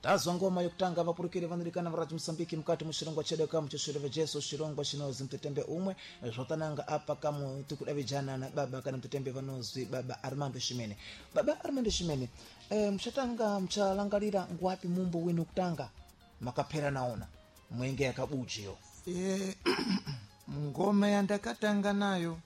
tazo ngoma yokutanga vapurukire vanolikana varati Msambiki mkati mushirongwa chedu kamu chishirove jesu shirongwa shinozi mtetembe umwe zvotananga apa kamu tikudavijana na baba kana mtetembe vanozi baba Armando Shimene. Baba Armando Shimene, mchatanga mchalangalira ngwapi mumbo winu kutanga makapera naona mwenge yakabuji yo ngoma yandakatanga nayo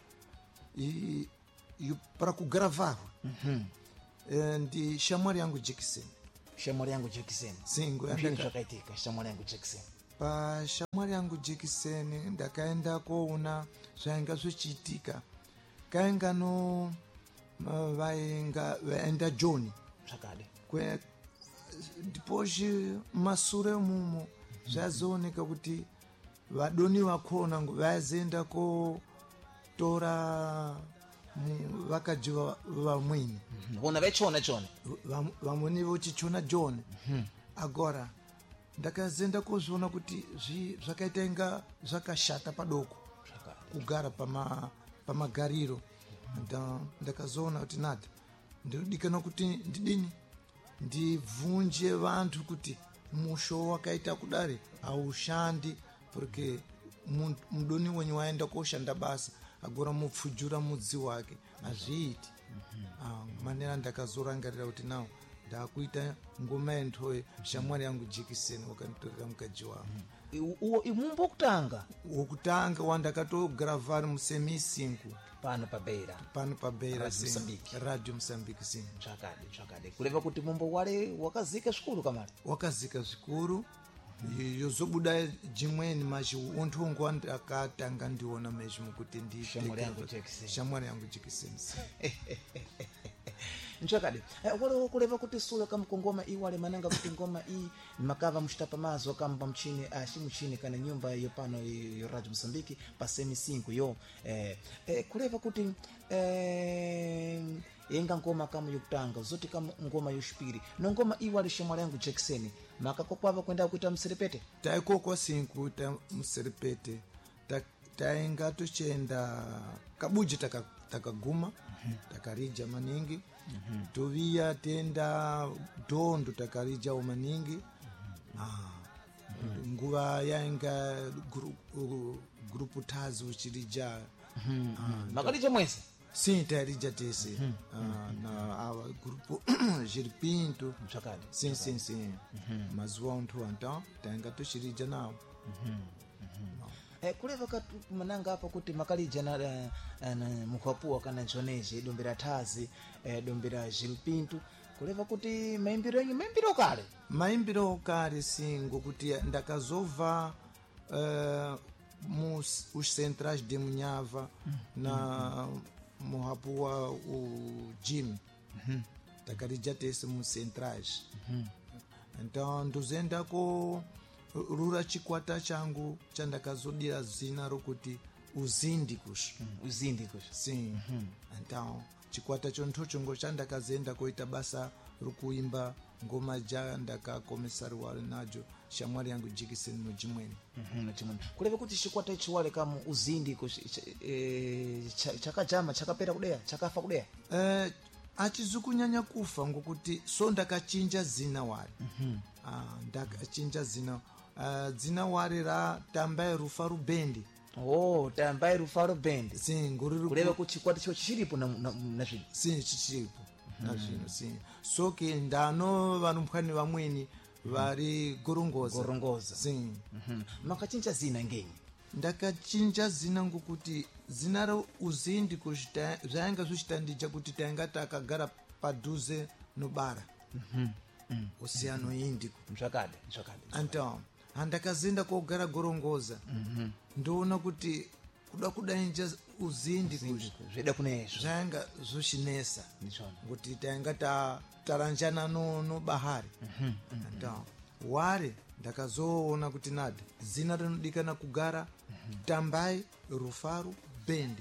para kugravar ndi shamwari yangu Jackson. Shamwari yangu Jackson. Singo yakaitika shamwari yangu Jackson. Pa shamwari yangu Jackson ndakaenda koona zvainga zvichiitika. Kainga no vaenda John zvakade kwe ndiposhi masure mumo zvazooneka kuti vadoni vakona vazienda ko tora vakadzi vamweni vona vechona chone vamweni vochichona John agora ndakazienda kozviona kuti zvakaita inga zvakashata padoko kugara pamagariro ndakazoona kuti nada ndinodikana kuti ndidini ndibvunje vantu kuti musho wakaita kudare haushandi porque mudoni wenyu waenda koshanda basa agora mupfujura mudzi wake hazviiti manera ndakazorangarira kuti nawo ndakuita ngoma yentoye shamwari yangu Jackson wakanitorera mukadzi wangu imumbo wokutanga wandakatogravari musemisinku pano pabeira radio Msambiki sim zvakade kureva kuti mumbo wale wakazika zvikuru kamari wakazika zvikuru yozobuda jimweni machi untongo andakatanga ndiona mechi mukuti ndi shamwari yangu Jackson nchakade kureva kuti sula kamkongoma iwale mananga kuti ngoma iyi makava muchitapa mazo kamba mchini muchini kana nyumba yo pano yo radio Msambiki pasemi 5 yo kureva kuti yenga ngoma kama yokutanga zoti kama ngoma yoshipiri no ngoma iwale shamwari yangu Jackson makakokwava kwenda kuita mserepete taikokwa 5 ta mserepete tainga tochenda kabuji takaguma takarija maningi tovia tenda dondo takarija maningi nguva yainga grupu tazi uchirija makarija mwese sim tairija tese na awa grupu Jiripinto zvakade sim mazuva untu anta tainga tochirija nawo kureva mananga apa kuti makalija na mukwapuwa kana nchoneje dombera tazi dombera Jiripinto kureva kuti maimbiro kale singo kuti ndakazova os centrais de Munhava na muhapuwa o Jim takarija tese mu centrais então ndozenda ko rura chikwata changu chandakazodira zina rokuti Uzindicus sim então chikwata chontochongo chandakazenda koita basa rokuimba ngoma ja ndakakomesariwa najo shamwari yangu Jackson mujimweni kureva kuti chikwata chiwale kama Uzindicus chakajama chakapera kudea chakafa kudea achizukunyanya kufa ngokuti so ndakachinja zina wari ndakachinja zina wari ra Tambai Rufaro Band Tambai Rufaro Band sim kureva kuti chikwata cho chiripo na zvino sim chichiripo na zvino sim so ke ndano vanumphani vamweni vari gorongoza sim makachinja zina ngenyi ndakachinja zina ngokuti zina ra Uzindicus zvainga zvichitandija kuti tainga takagara padhuze nobara Oceano Indico zvakade então handakazenda kogara gorongoza ndoona kuti kudainja Uzindicus zvida kunesvo zvainga zvochinesa kuti tainga taranjana no bahari então ware ndakazoona kuti nada zina rinodikana kugara Tambai Rufaro Band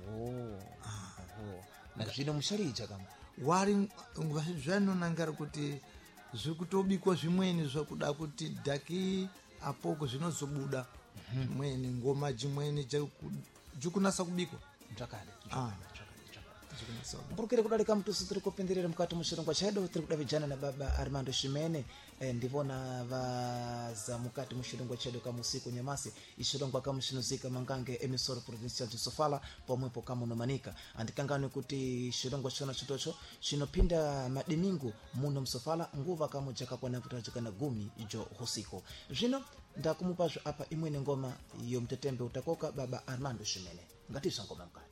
na zvino musharija kama wari zvanonangara kuti zvikutobikwa zvimweni zvakuda kuti dhaki apoko zvinozobuda zvimweni ngoma jimweni jikunasa kubikwa zvakade mpurukire kudalika mtusi tiri kupindirira mkati mushirongwa chedu tiri kudavijana na baba Armando Shimene ndivona vaza mukati mushirongwa chedu kama usiku nyamasi ishirongwa kama shinozika mangange emisoro provincial Sofala pomwepo kama unomanika andikangani kuti shirongwa chona chitocho chinopinda madimingu muno msofala nguva kama chakakwana kutajikana gumi ijo husiko zvino ndakumupazvo apa imwene ngoma iyo mtetembe utakoka baba Armando Shimene ngatiso ngoma mkati